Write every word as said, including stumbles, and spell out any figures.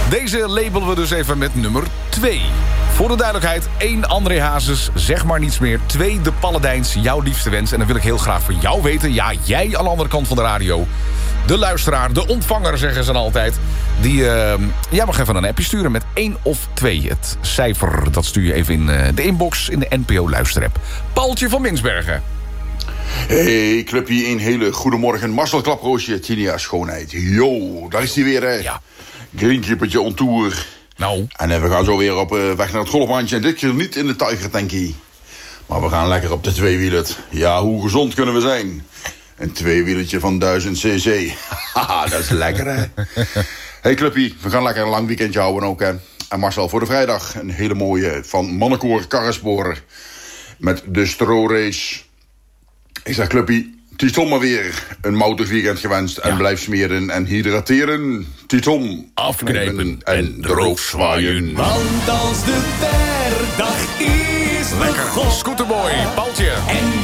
Deze labelen we dus even met nummer twee. Voor de duidelijkheid, één André Hazes, zeg maar niets meer. Twee De Paladijns, jouw liefste wens. En dan wil ik heel graag van jou weten, ja, jij aan de andere kant van de radio. De luisteraar, de ontvanger, zeggen ze dan altijd. Die, uh, jij mag even een appje sturen met één of twee. Het cijfer, dat stuur je even in uh, de inbox in de N P O Luisterapp. Paultje van Minsbergen. Hey, clubje, een hele goedemorgen. Marcel Klaproosje, Tinia Schoonheid. Yo, daar is hij weer, hè. Ja. Greenkeepertje on tour. Nou. En uh, we gaan zo weer op uh, weg naar het golfbaantje. En dit keer niet in de Tiger Tankie. Maar we gaan lekker op de tweewielet. Ja, hoe gezond kunnen we zijn? Een tweewieletje van duizend cc. Haha, dat is lekker, hè. Hey clubje, we gaan lekker een lang weekendje houden ook, hè. En Marcel, voor de vrijdag een hele mooie van Mannenkoor Karrespoor. Met de strorace. Ik zeg clubje, Titon maar weer een moutig weekend gewenst. En ja. Blijf smeren en hydrateren. Titon, afknijpen en droog zwaaien. Want als de verdag is begonnen. Lekker, Scooterboy, Paultje. En